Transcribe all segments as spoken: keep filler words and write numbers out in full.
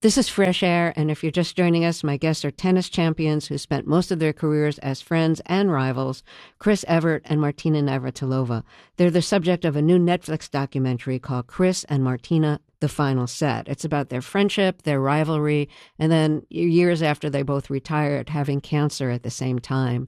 This is Fresh Air, and if you're just joining us, my guests are tennis champions who spent most of their careers as friends and rivals, Chris Evert and Martina Navratilova. They're the subject of a new Netflix documentary called Chris and Martina, The Final Set. It's about their friendship, their rivalry, and then years after they both retired, having cancer at the same time.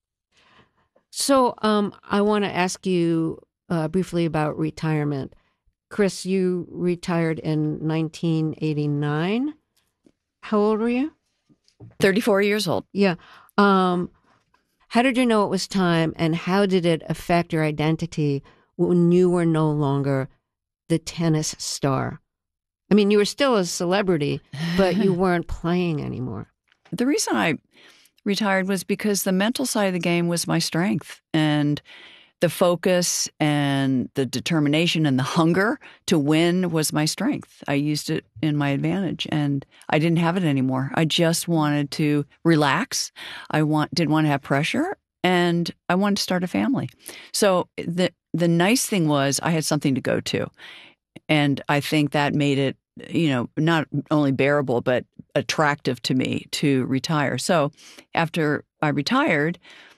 So um, I want to ask you uh, briefly about retirement. Chris, you retired in nineteen eighty-nine. How old were you? thirty-four years old. Yeah. Um, how did you know it was time, and how did it affect your identity when you were no longer the tennis star? I mean, you were still a celebrity, but you weren't playing anymore. The reason I retired was because the mental side of the game was my strength, and the focus and the determination and the hunger to win was my strength. I used it in my advantage, and I didn't have it anymore. I just wanted to relax. I want didn't want to have pressure, and I wanted to start a family. So the the nice thing was I had something to go to, and I think that made it, you know, not only bearable but attractive to me to retire. So after I retired,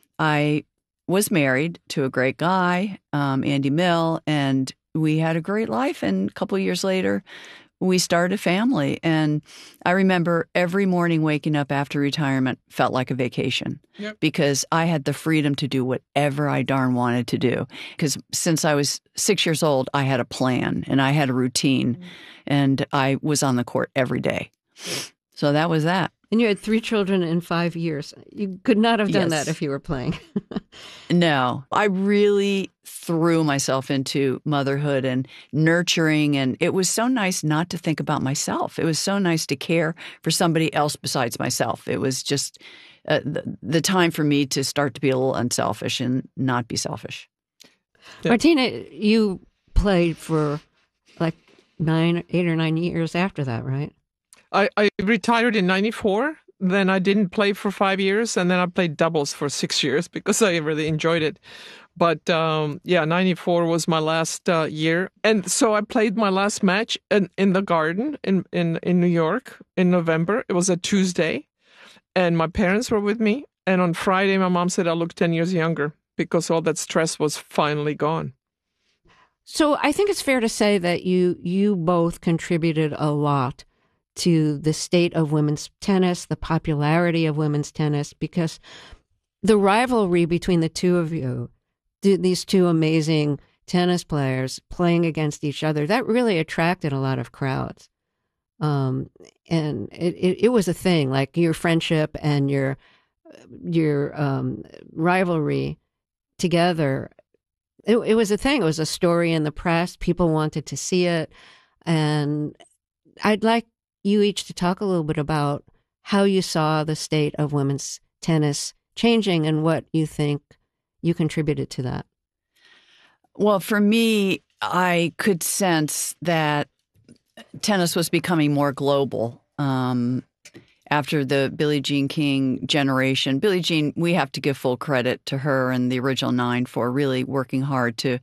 I was married to a great guy, um, Andy Mill, and we had a great life. And a couple of years later, we started a family. And I remember every morning waking up after retirement felt like a vacation. Yep. Because I had the freedom to do whatever I darn wanted to do. Because since I was six years old, I had a plan and I had a routine, mm-hmm. and I was on the court every day. So that was that. And you had three children in five years. You could not have done Yes. that if you were playing. No, I really threw myself into motherhood and nurturing. And it was so nice not to think about myself. It was so nice to care for somebody else besides myself. It was just uh, the, the time for me to start to be a little unselfish and not be selfish. Yeah. Martina, you played for like nine, eight or nine years after that, right? I, I retired in ninety-four. Then I didn't play for five years. And then I played doubles for six years because I really enjoyed it. But um, yeah, ninety-four was my last uh, year. And so I played my last match in, in the Garden in, in, in New York in November. It was a Tuesday. And my parents were with me. And on Friday, my mom said I looked ten years younger because all that stress was finally gone. So I think it's fair to say that you you both contributed a lot to the state of women's tennis, the popularity of women's tennis, because the rivalry between the two of you, these two amazing tennis players playing against each other, that really attracted a lot of crowds. Um, and it, it, it was a thing, like your friendship and your your um, rivalry together. It, it was a thing. It was a story in the press. People wanted to see it. And I'd like you each to talk a little bit about how you saw the state of women's tennis changing and what you think you contributed to that. Well, for me, I could sense that tennis was becoming more global um, after the Billie Jean King generation. Billie Jean, we have to give full credit to her and the original nine for really working hard to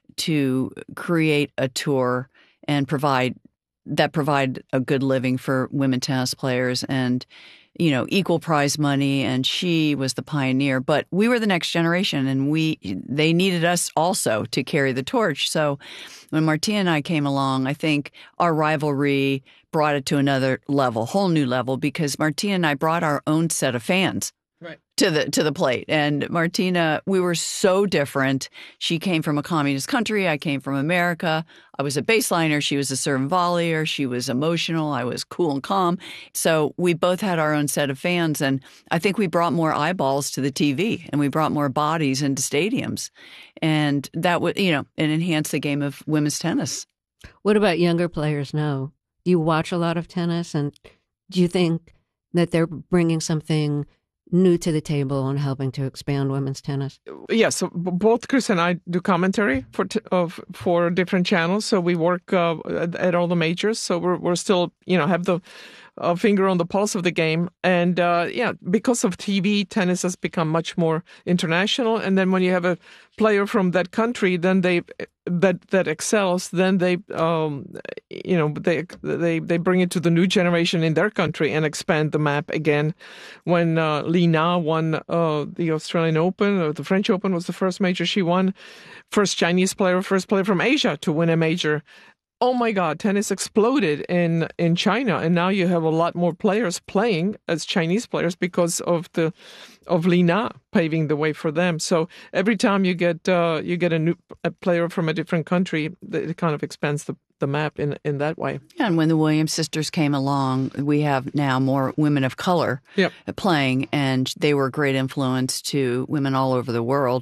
to create a tour and provide that provide a good living for women tennis players and, you know, equal prize money. And she was the pioneer. But we were the next generation, and we they needed us also to carry the torch. So when Martina and I came along, I think our rivalry brought it to another level, whole new level, because Martina and I brought our own set of fans. Right. To the to the plate. And Martina, we were so different. She came from a communist country. I came from America. I was a baseliner. She was a serve and volleyer. She was emotional. I was cool and calm. So we both had our own set of fans. And I think we brought more eyeballs to the T V, and we brought more bodies into stadiums. And that would, you know, it enhanced the game of women's tennis. What about younger players now? Do you watch a lot of tennis? And do you think that they're bringing something new to the table and helping to expand women's tennis? Yeah, so both Chris and I do commentary for t- of for different channels. So we work uh, at, at all the majors. So we're we're still, you know, have the a finger on the pulse of the game. And uh, yeah, because of T V, tennis has become much more international. And then when you have a player from that country, then they that that excels, then they um, you know they they they bring it to the new generation in their country and expand the map again. When uh, Li Na won uh, the Australian Open, or the French Open was the first major she won, first Chinese player, first player from Asia to win a major. Oh my God, tennis exploded in, in China, and now you have a lot more players playing as Chinese players because of the of Li Na paving the way for them. So every time you get uh, you get a new a player from a different country, it kind of expands the, the map in in that way. Yeah, and when the Williams sisters came along, we have now more women of color yep. playing, and they were a great influence to women all over the world.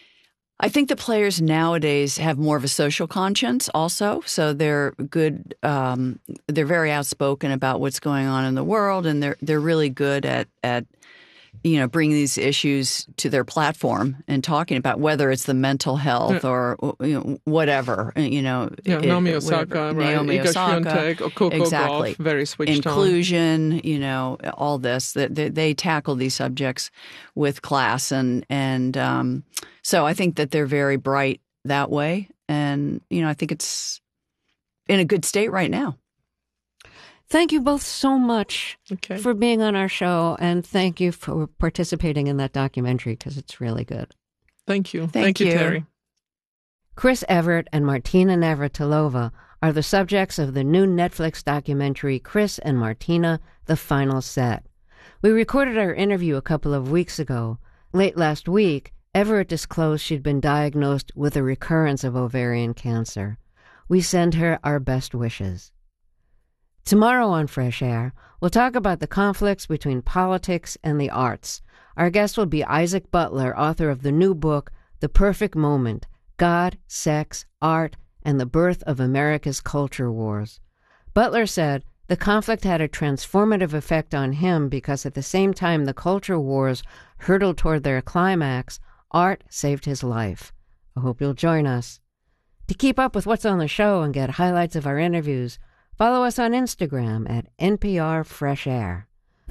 I think the players nowadays have more of a social conscience also. So they're good. Um, they're very outspoken about what's going on in the world, and they're they're really good at at you know bringing these issues to their platform and talking about whether it's the mental health yeah. or you know whatever. You know, yeah, it, Naomi Osaka, right? Naomi Iga Osaka, Swiatek, Coco exactly. Gauff, very switched Inclusion, on. you know, all this. They, they, they tackle these subjects with class, and and um, so I think that they're very bright that way, and you know, I think it's in a good state right now. Thank you both so much okay. for being on our show, and thank you for participating in that documentary because it's really good. Thank you. Thank, thank you, you, Terry. Chris Evert and Martina Navratilova are the subjects of the new Netflix documentary Chris and Martina, The Final Set. We recorded our interview a couple of weeks ago. Late last week, Evert disclosed she'd been diagnosed with a recurrence of ovarian cancer. We send her our best wishes. Tomorrow on Fresh Air, we'll talk about the conflicts between politics and the arts. Our guest will be Isaac Butler, author of the new book, The Perfect Moment, God, Sex, Art, and the Birth of America's Culture Wars. Butler said the conflict had a transformative effect on him because at the same time the culture wars hurtled toward their climax, art saved his life. I hope you'll join us. To keep up with what's on the show and get highlights of our interviews, follow us on Instagram at N P R Fresh Air.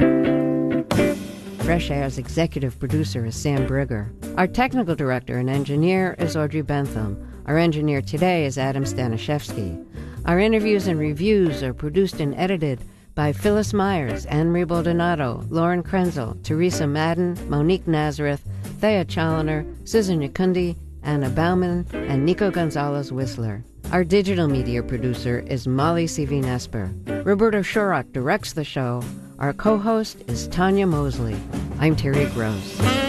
Fresh Air's executive producer is Sam Brigger. Our technical director and engineer is Audrey Bentham. Our engineer today is Adam Stanishevsky. Our interviews and reviews are produced and edited by Phyllis Myers, Anne-Marie Baldonado, Lauren Krenzel, Teresa Madden, Monique Nazareth, Thea Challoner, Susan Yakundi, Anna Bauman, and Nico Gonzalez-Whistler. Our digital media producer is Molly Sivinesper. Roberto Shurak directs the show. Our co-host is Tanya Mosley. I'm Terry Gross.